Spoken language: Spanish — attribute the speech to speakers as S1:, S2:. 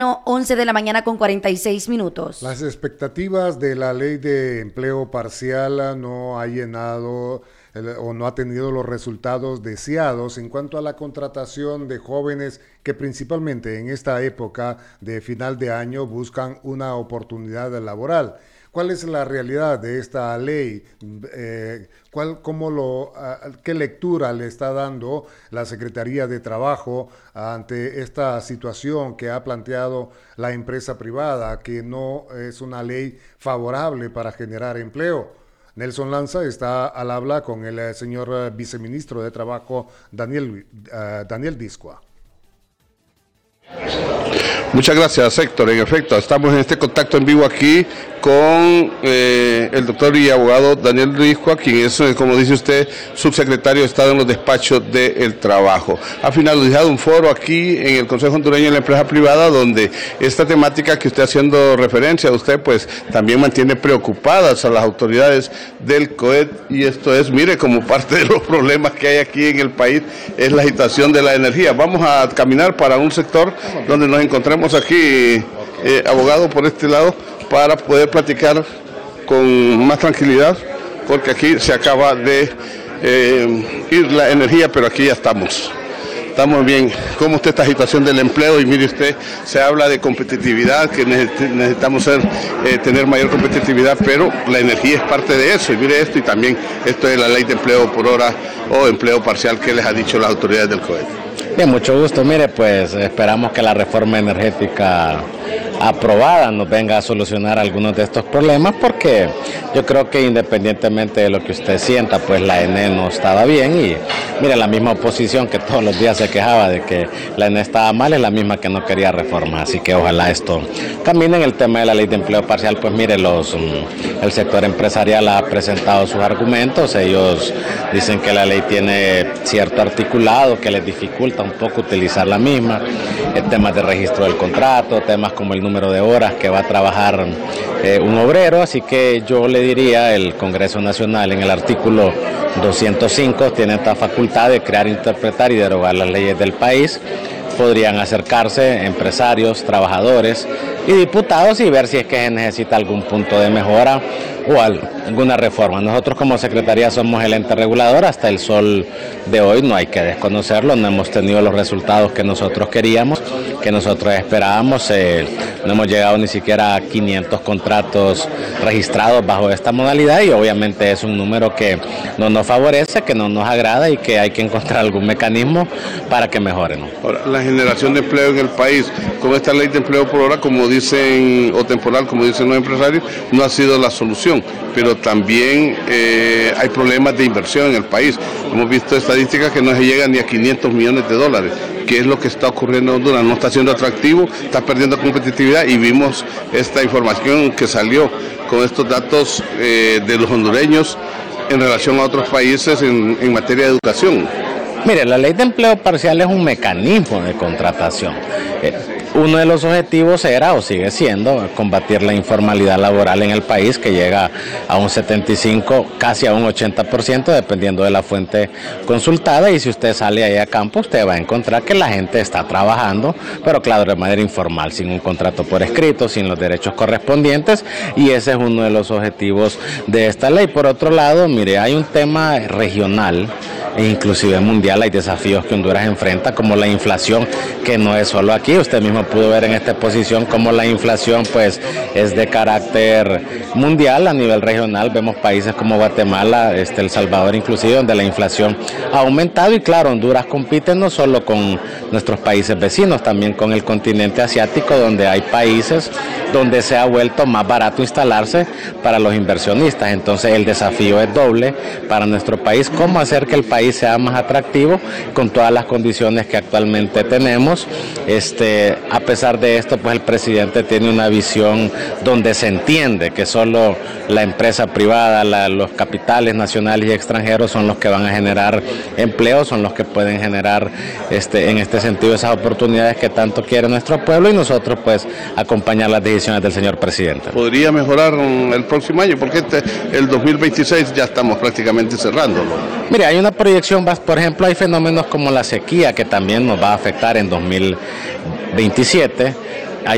S1: 11 de la mañana con 46 minutos.
S2: Las expectativas de la ley de empleo parcial no ha llenado o no ha tenido los resultados deseados en cuanto a la contratación de jóvenes que principalmente en esta época de final de año buscan una oportunidad laboral. ¿Cuál es la realidad de esta ley? ¿Qué lectura le está dando la Secretaría de Trabajo ante esta situación que ha planteado la empresa privada, que no es una ley favorable para generar empleo? Nelson Lanza está al habla con el señor viceministro de Trabajo, Daniel Discoa.
S3: Muchas gracias, Héctor. En efecto, estamos en este contacto en vivo aquí con el doctor y abogado Daniel Discoa, quien es, como dice usted, subsecretario de Estado en los despachos del trabajo. Ha finalizado un foro aquí en el Consejo Hondureño de la Empresa Privada, donde esta temática que usted haciendo referencia a usted, pues también mantiene preocupadas a las autoridades del COED, y esto es, mire, como parte de los problemas que hay aquí en el país, es la agitación de la energía. Vamos a caminar para un sector donde nos encontramos aquí, abogado, por este lado, para poder platicar con más tranquilidad, porque aquí se acaba de ir la energía, pero aquí ya estamos bien. ¿Cómo está esta situación del empleo? Y mire usted, se habla de competitividad, que necesitamos tener mayor competitividad, pero la energía es parte de eso. Y mire esto, y también esto es la ley de empleo por hora o empleo parcial que les ha dicho las autoridades del COED.
S4: Bien, mucho gusto. Mire, pues esperamos que la reforma energética aprobada nos venga a solucionar algunos de estos problemas, porque yo creo que independientemente de lo que usted sienta, pues la ENE no estaba bien, y mire, la misma oposición que todos los días se quejaba de que la ENE estaba mal es la misma que no quería reforma, así que ojalá esto camine. En el tema de la ley de empleo parcial, pues mire, el sector empresarial ha presentado sus argumentos. Ellos dicen que la ley tiene cierto articulado que les dificulta un poco utilizar la misma, temas de registro del contrato, temas como el número de horas que va a trabajar un obrero, así que yo le diría, el Congreso Nacional en el artículo 205 tiene esta facultad de crear, interpretar y derogar las leyes del país. Podrían acercarse empresarios, trabajadores y diputados y ver si es que se necesita algún punto de mejora o alguna reforma. Nosotros como Secretaría somos el ente regulador. Hasta el sol de hoy, no hay que desconocerlo, no hemos tenido los resultados que nosotros queríamos, que nosotros esperábamos. No hemos llegado ni siquiera a 500 contratos registrados bajo esta modalidad, y obviamente es un número que no nos favorece, que no nos agrada, y que hay que encontrar algún mecanismo para que mejore, ¿no?
S3: Ahora, la generación de empleo en el país, con esta ley de empleo por hora, como dicen, o temporal, como dicen los empresarios, no ha sido la solución, pero también hay problemas de inversión en el país. Hemos visto estadísticas que no se llegan ni a 500 millones de dólares. ¿Qué es lo que está ocurriendo en Honduras? No está siendo atractivo, está perdiendo competitividad, y vimos esta información que salió con estos datos de los hondureños en relación a otros países en materia de educación.
S4: Mire, la ley de empleo parcial es un mecanismo de contratación. Uno de los objetivos era, o sigue siendo, combatir la informalidad laboral en el país, que llega a un 75, casi a un 80%, dependiendo de la fuente consultada. Y si usted sale ahí a campo, usted va a encontrar que la gente está trabajando, pero claro, de manera informal, sin un contrato por escrito, sin los derechos correspondientes, y ese es uno de los objetivos de esta ley. Por otro lado, mire, hay un tema regional e inclusive mundial. Hay desafíos que Honduras enfrenta, como la inflación, que no es solo aquí. Usted mismo pudo ver en esta exposición cómo la inflación pues es de carácter mundial. A nivel regional vemos países como Guatemala, El Salvador inclusive, donde la inflación ha aumentado, y claro, Honduras compite no solo con nuestros países vecinos, también con el continente asiático, donde hay países donde se ha vuelto más barato instalarse para los inversionistas. Entonces el desafío es doble para nuestro país: cómo hacer que el país sea más atractivo con todas las condiciones que actualmente tenemos. A pesar de esto, pues el presidente tiene una visión donde se entiende que solo la empresa privada, los capitales nacionales y extranjeros son los que van a generar empleo, son los que pueden generar en este sentido esas oportunidades que tanto quiere nuestro pueblo, y nosotros pues acompañar las decisiones del señor presidente.
S3: ¿Podría mejorar el próximo año? Porque el 2026 ya estamos prácticamente cerrándolo.
S4: Mire, hay una proyección, por ejemplo, hay fenómenos como la sequía, que también nos va a afectar en 2027.